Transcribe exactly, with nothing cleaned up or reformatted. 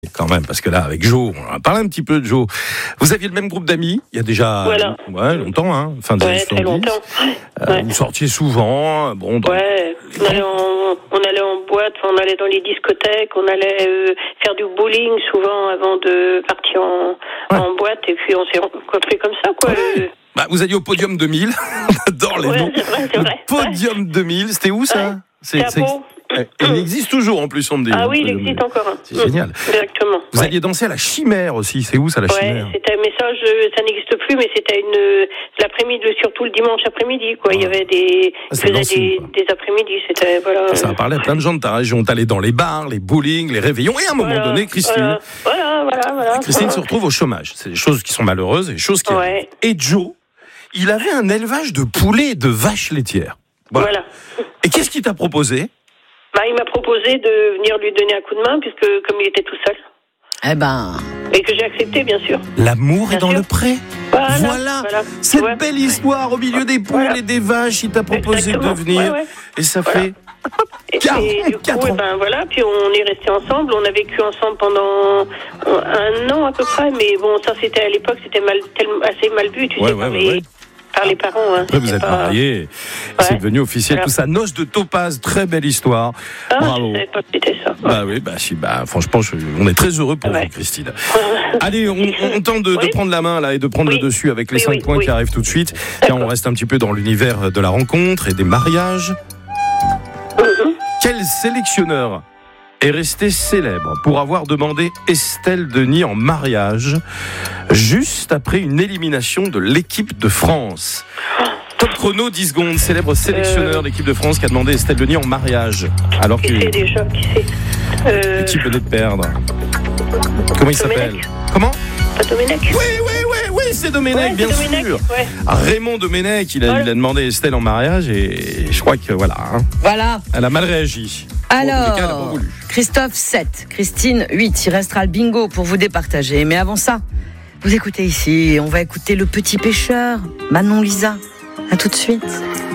Quand même, parce que là, avec Jo, on a parlé un petit peu de Jo. Vous aviez le même groupe d'amis, il y a déjà voilà. ouais, longtemps, hein, fin des ouais, années très soixante-dix. longtemps. Euh, Ouais. Vous sortiez souvent, bon. Dans... Ouais, on allait, en, on allait en boîte, on allait dans les discothèques, on allait euh, faire du bowling souvent avant de partir en, Ouais. en boîte, et puis on s'est rencontrés comme ça, quoi. Ouais. Bah, vous alliez au Podium deux mille, on adore les Ouais, noms. c'est vrai, c'est Le vrai. Podium deux mille, c'était où ça? Ouais. C'est, C'est à Pau. Et il existe toujours en plus, on me dit. Ah hein, oui, il Podium deux existe mille. encore un. C'est génial. Exactement. Vous ouais. alliez danser à la Chimère aussi, c'est où ça la Ouais, Chimère? c'était, mais ça, je, ça n'existe plus, mais c'était une, l'après-midi, surtout le dimanche après-midi, quoi. Ah. Il y avait des, Ah, ils c'est faisaient dancing, des, quoi. des après-midi, c'était, voilà. Ça a parlé à plein de gens de ta région. T'allais dans les bars, les bowling, les réveillons, et à un moment Voilà, donné, Christine, Voilà, voilà, voilà. voilà. Christine se retrouve au chômage. C'est des choses qui sont malheureuses et des choses qui Ouais. arrivent. Et Joe, il avait un élevage de poulets et de vaches laitières. Voilà. Voilà. Et qu'est-ce qu'il t'a proposé? Bah, il m'a proposé de venir lui donner un coup de main, puisque comme il était tout seul. Eh ben, Et que j'ai accepté, bien sûr. L'amour Bien est dans sûr. le pré. Voilà. Voilà. voilà. Cette Ouais. belle histoire au milieu des poules Voilà. et des vaches, il t'a proposé Exactement. de venir. Ouais, ouais. Et ça Voilà. fait Et, et du coup, quarante-quatre eh ans. ben voilà, puis on est restés ensemble, on a vécu ensemble pendant un an à peu près, mais bon, ça c'était à l'époque, c'était mal, tellement, assez mal vu, tu Ouais, sais, ouais, par, ouais, les, ouais. par les parents. Hein. Après, vous C'était êtes pas- mariés, Ouais. c'est devenu officiel. Voilà. Tout ça, noce de topaz, très belle histoire. Ah, Bravo. je savais pas que c'était ça. Bah oui, bah si, bah franchement, je- on est très heureux pour Ouais. vous, Christine. Allez, on, on tente de, de Oui. prendre la main là et de prendre Oui. le dessus avec les Oui, cinq oui, points oui. qui arrivent tout de suite. Tiens, on D'accord. reste un petit peu dans l'univers de la rencontre et des mariages. Mhm. Quel sélectionneur est resté célèbre pour avoir demandé Estelle Denis en mariage juste après une élimination de l'équipe de France? Top chrono, dix secondes. Célèbre sélectionneur Euh. de l'équipe de France qui a demandé Estelle Denis en mariage alors que Qui c'est déjà, qui c'est euh, l'équipe venait de perdre. Comment il s'appelle? Domenech. Comment? Pas Domenech. Oui, oui, oui, oui, c'est Domenech, Ouais, bien c'est Domenech, sûr. ouais. Raymond Domenech, il a, Voilà. il a demandé Estelle en mariage et je crois que voilà, hein, voilà. elle a mal réagi. Bon, en tous les cas, elle a pas Alors, voulu. Christophe sept, Christine huit. Il restera le bingo pour vous départager. Mais avant ça, vous écoutez ici, on va écouter Le Petit Pêcheur, Manon Lisa. À tout de suite.